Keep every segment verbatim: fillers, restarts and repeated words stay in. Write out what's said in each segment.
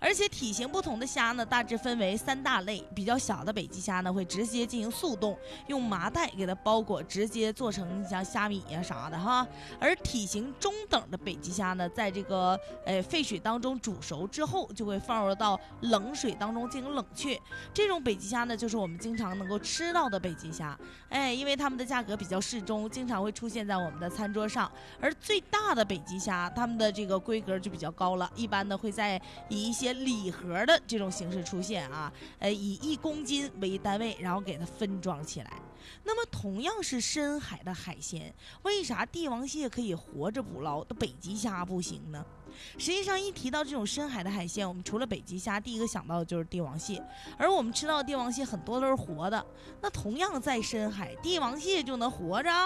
而且体型不同的虾呢，大致分为三大类。比较小的北极虾呢，会直接进行速冻，用麻袋给它包裹，直接做成像虾米呀、啊、啥的哈。而体型中等的北极虾呢，在这个呃沸水当中煮熟之后，就会放入到冷水当中进行冷却。这种北极虾呢，就是我们经常能够吃到的北极虾。哎，因为它们的价格比较适中，经常会出现在我们的餐桌上。而最大的北极虾，它们的这个规格就比较高了，一般呢会在以一些礼盒的这种形式出现啊，呃，以一公斤为单位，然后给它分装起来。那么同样是深海的海鲜，为啥帝王蟹可以活着捕捞，北极虾不行呢？实际上一提到这种深海的海鲜，我们除了北极虾，第一个想到的就是帝王蟹。而我们吃到的帝王蟹很多都是活的，那同样在深海，帝王蟹就能活着？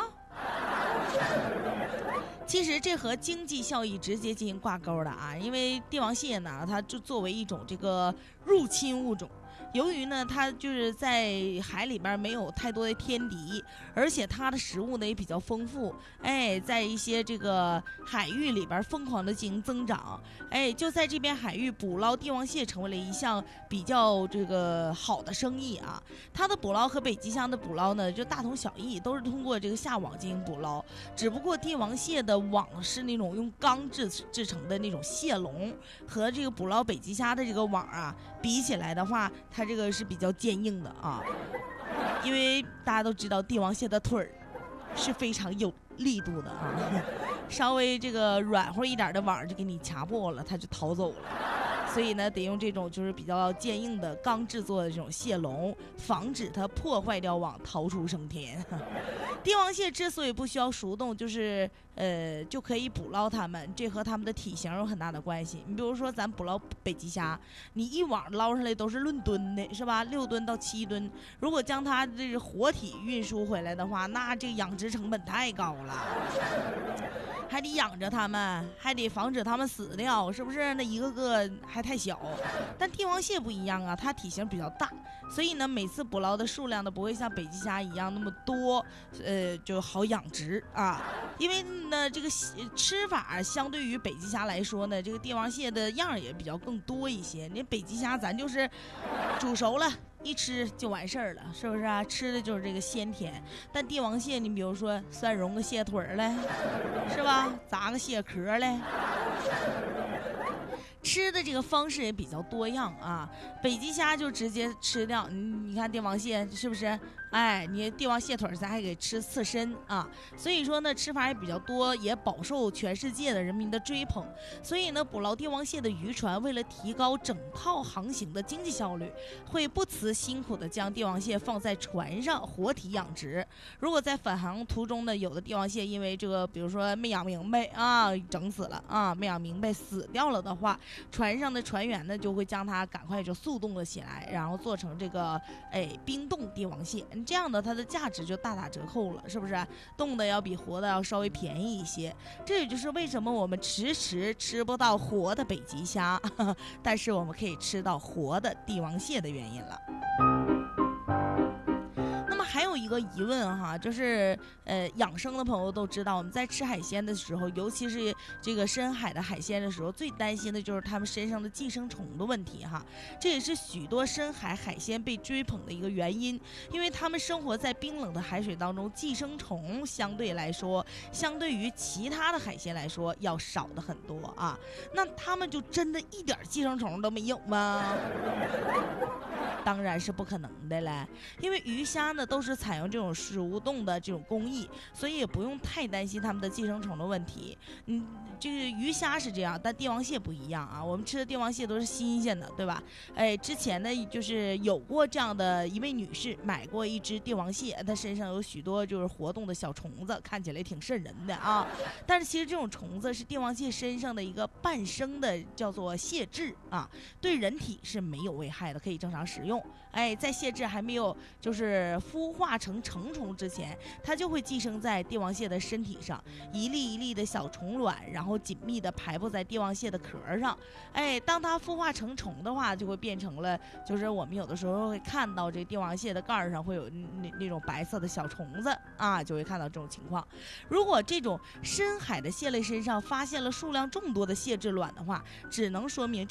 其实这和经济效益直接进行挂钩的啊，因为帝王蟹呢，它就作为一种这个入侵物种。由于呢，它就是在海里边没有太多的天敌，而且它的食物呢也比较丰富，哎，在一些这个海域里边疯狂的进行增长，哎，就在这边海域捕捞帝王蟹成为了一项比较这个好的生意啊。它的捕捞和北极虾的捕捞呢就大同小异，都是通过这个下网进行捕捞，只不过帝王蟹的网是那种用钢制制成的那种蟹笼，和这个捕捞北极虾的这个网啊比起来的话，它这个是比较坚硬的啊，因为大家都知道帝王蟹的腿儿是非常有力度的啊，稍微这个软和一点的网就给你掐破了，它就逃走了。所以呢，得用这种就是比较坚硬的钢制作的这种蟹笼，防止它破坏掉网，逃出升天。帝王蟹之所以不需要熟冻，就是呃就可以捕捞它们，这和它们的体型有很大的关系。你比如说咱捕捞北极虾，你一网捞上来都是论吨的，是吧？六吨到七吨，如果将它这个活体运输回来的话，那这个养殖成本太高了。还得养着它们，还得防止它们死掉，是不是？那一个个还太小。但帝王蟹不一样啊，它体型比较大，所以呢，每次捕捞的数量呢不会像北极虾一样那么多，呃，就好养殖啊。因为呢，这个吃法相对于北极虾来说呢，这个帝王蟹的样也比较更多一些。你北极虾咱就是煮熟了，一吃就完事儿了，是不是啊？吃的就是这个鲜甜。但帝王蟹，你比如说蒜蓉个蟹腿儿嘞，是吧？砸个蟹壳嘞。吃的这个方式也比较多样啊，北极虾就直接吃掉，你你看帝王蟹是不是？哎，你帝王蟹腿咱还给吃刺身啊，所以说呢，吃法也比较多，也饱受全世界的人民的追捧。所以呢，捕捞帝王蟹的渔船为了提高整套航行的经济效率，会不辞辛苦的将帝王蟹放在船上活体养殖。如果在返航途中呢，有的帝王蟹因为这个，比如说没养明白啊，整死了啊，没养明白死掉了的话，船上的船员呢就会将它赶快就速冻了起来，然后做成这个哎冰冻帝王蟹。这样的它的价值就大打折扣了，是不是？冻的要比活的要稍微便宜一些，这也就是为什么我们迟迟吃不到活的北极虾，呵呵，但是我们可以吃到活的帝王蟹的原因了。还有一个疑问哈，就是呃，养生的朋友都知道，我们在吃海鲜的时候，尤其是这个深海的海鲜的时候，最担心的就是它们身上的寄生虫的问题哈。这也是许多深海海鲜被追捧的一个原因，因为它们生活在冰冷的海水当中，寄生虫相对来说，相对于其他的海鲜来说要少的很多啊。那它们就真的一点寄生虫都没有吗？当然是不可能的了，因为鱼虾呢都是采用这种熟冻的这种工艺，所以也不用太担心它们的寄生虫的问题。嗯，这个鱼虾是这样，但帝王蟹不一样啊。我们吃的帝王蟹都是新鲜的，对吧？哎，之前呢就是有过这样的一位女士买过一只帝王蟹，她身上有许多就是活动的小虫子，看起来挺瘆人的啊。但是其实这种虫子是帝王蟹身上的一个半生的，叫做蟹质啊，对人体是没有危害的，可以正常使用。哎，在蟹质还没有就是孵化成成虫之前，它就会寄生在帝王蟹的身体上，一粒一粒的小虫卵，然后紧密的排布在帝王蟹的壳上。哎，当它孵化成虫的话，就会变成了，就是我们有的时候会看到这帝王蟹的盖上会有那那种白色的小虫子啊，就会看到这种情况。如果这种深海的蟹类身上发现了数量众多的蟹质卵的话，只能说明